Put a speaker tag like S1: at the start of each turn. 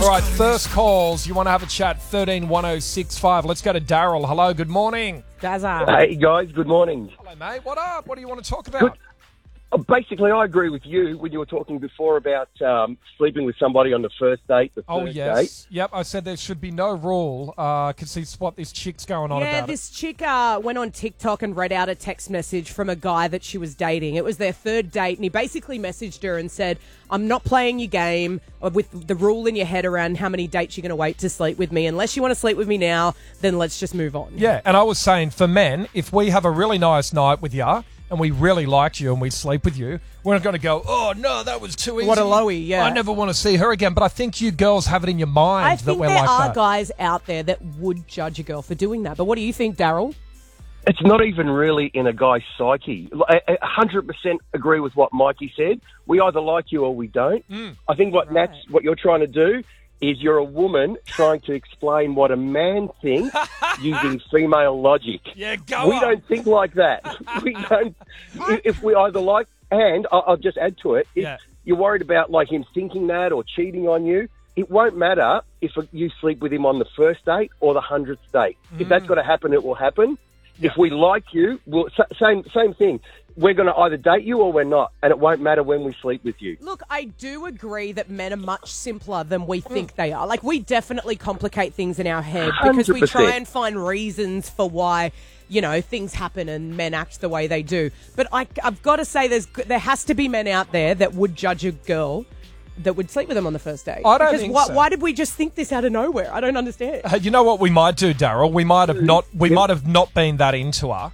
S1: All right, first calls. You want to have a chat? 131065. Let's go to Daryl. Hello, good morning.
S2: Dazza.
S3: Hey guys, good morning.
S1: Hello, mate. What up? What do you want to talk about?
S3: Good. Basically, I agree with you when you were talking before about sleeping with somebody on the first date, the
S1: Oh,
S3: first
S1: yes.
S3: date.
S1: Yep, I said there should be no rule because see what this chick's going on
S2: Yeah,
S1: about
S2: this chick went on TikTok and read out a text message from a guy that she was dating. It was their third date, and he basically messaged her and said, I'm not playing your game with the rule in your head around how many dates you're going to wait to sleep with me. Unless you want to sleep with me now, then let's just move on.
S1: Yeah, and I was saying for men, if we have a really nice night with you and we really liked you and we sleep with you, we're not going to go, oh, no, that was too easy.
S2: What a lowie, yeah.
S1: I never want to see her again. But I think you girls have it in your mind
S2: I
S1: that
S2: think
S1: we're
S2: there
S1: like
S2: are
S1: that.
S2: guys out there that would judge a girl for doing that. But what do you think, Daryl?
S3: It's not even really in a guy's psyche. I 100% agree with what Mikey said. We either like you or we don't. I think what you're trying to do is you're a woman trying to explain what a man thinks using female logic.
S1: Yeah, go
S3: We
S1: on.
S3: don't think like that. We don't. If we either like, and I'll just add to it, if
S1: Yeah.
S3: you're worried about like him thinking that or cheating on you, it won't matter if you sleep with him on the first date or the 100th date. If that's got to happen, it will happen.
S1: Yeah.
S3: If we like you, same thing. We're going to either date you or we're not, and it won't matter when we sleep with you.
S2: Look, I do agree that men are much simpler than we think they are. Like, we definitely complicate things in our head because we
S3: 100%.
S2: try and find reasons for why, things happen and men act the way they do. But I've got to say there has to be men out there that would judge a girl that would sleep with them on the first date.
S1: I don't
S2: because
S1: think so.
S2: Why did we just think this out of nowhere? I don't understand.
S1: You know what we might do, Daryl? We might have not been that into her.